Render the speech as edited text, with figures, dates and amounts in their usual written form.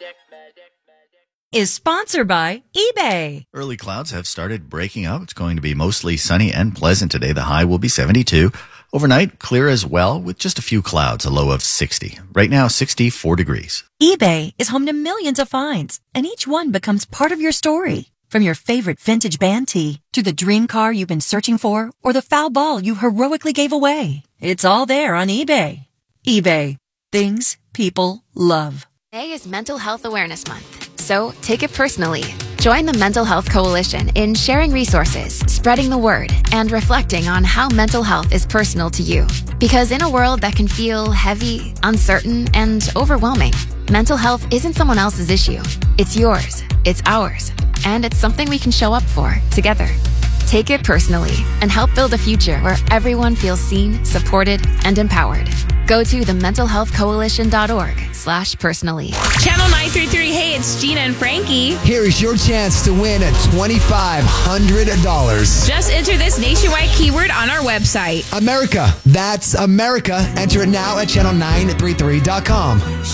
Is sponsored by eBay. Early clouds have started breaking up. It's going to be mostly sunny and pleasant today. The high will be 72. Overnight, clear as well with just a few clouds, a low of 60. Right now, 64 degrees. eBay is home to millions of finds, and each one becomes part of your story. From your favorite vintage band tee to the dream car you've been searching for or the foul ball you heroically gave away. It's all there on eBay. eBay. Things people love. May is Mental Health Awareness Month, so take it personally. Join the Mental Health Coalition in sharing resources, spreading the word, and reflecting on how mental health is personal to you. Because in a world that can feel heavy, uncertain, and overwhelming, mental health isn't someone else's issue. It's yours. It's ours. And it's something we can show up for together. Take it personally and help build a future where everyone feels seen, supported, and empowered. Go to thementalhealthcoalition.org/personally. Channel 933, hey, it's Gina and Frankie. Here is your chance to win $2,500. Just enter this nationwide keyword on our website. America. That's America. Enter it now at channel933.com.